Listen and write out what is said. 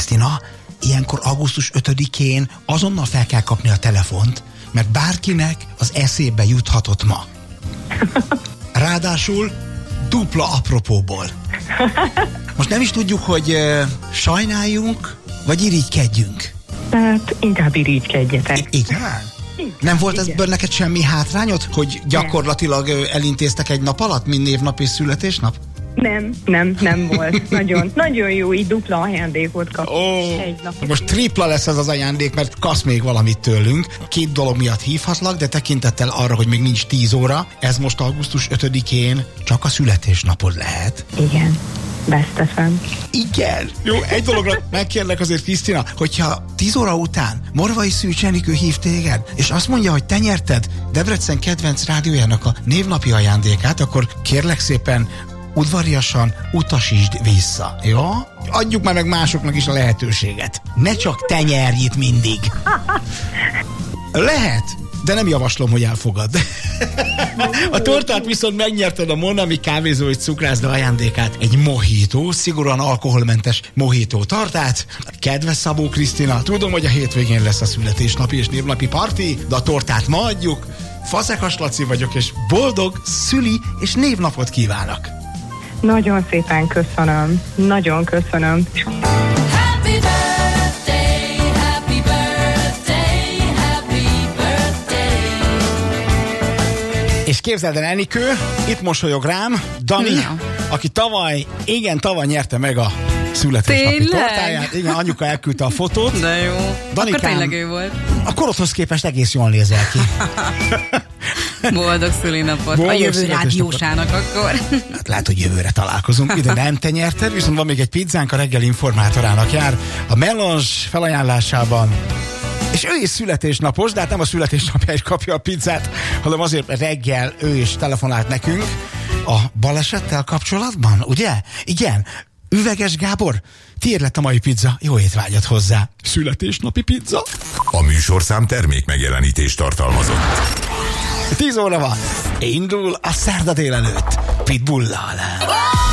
Krisztina, ilyenkor augusztus 5-én azonnal fel kell kapni a telefont, mert bárkinek az eszébe juthatott ma. Ráadásul dupla apropóból. Most nem is tudjuk, hogy sajnáljunk, vagy irigykedjünk. Tehát inkább irigykedjetek. Igen? Nem volt ebből neked semmi hátrányod, hogy gyakorlatilag elintéztek egy nap alatt, mint névnap és születésnap? Nem volt. Nagyon jó, így dupla ajándékot kaptam. Egy nap. Most tripla lesz ez az ajándék, mert kapsz még valamit tőlünk. 2 dolog miatt hívhatlak, de tekintettel arra, hogy még nincs 10 óra, ez most augusztus 5-én csak a születésnapod lehet. Igen. Besztefem. Igen. Jó, egy dologra megkérlek azért, Krisztina, hogyha 10 óra után Morvai Szűcs Enikő hív téged, és azt mondja, hogy te nyerted Debrecen kedvenc rádiójának a névnapi ajándékát, akkor kérlek szépen udvariasan utasítsd vissza, jó? Adjuk már meg másoknak is a lehetőséget. Ne csak te nyerj itt mindig. Lehet, de nem javaslom, hogy elfogad. A tortát viszont megnyerted, a Monami kávézó és cukrászda ajándékát, egy mojito, szigorúan alkoholmentes mojito tartát. Kedves Szabó Krisztina, tudom, hogy a hétvégén lesz a születésnapi és névnapi parti, de a tortát ma adjuk. Fazekas Laci vagyok, és boldog szüli és névnapot kívánok. Nagyon szépen köszönöm. Nagyon köszönöm. Happy birthday, happy birthday, happy birthday. És képzeld el, Enikő, itt mosolyog rám Dani, aki tavaly nyerte meg a születésnapi tortáját. Igen, anyuka elküldte a fotót. De jó. Danikám, akkor tényleg ő volt. A korodhoz képest egész jól nézel ki. Boldog szülinapot. A jövő rádiósának akkor. Hát lehet, hogy jövőre találkozunk. Ide nem te nyerted, viszont van még egy pizzánk, a reggel informátorának jár. A Melange felajánlásában. És ő is születésnapos, de hát nem a születésnapjáért kapja a pizzát, hanem azért, mert reggel ő is telefonált nekünk a balesettel kapcsolatban, ugye? Igen. Üveges Gábor, tiéd lett a mai pizza, jó étvágyat hozzá. Születésnapi pizza. A műsorszám termék megjelenítést tartalmazott. 10 óra van. Indul a szerda délelőtt Pitbullal.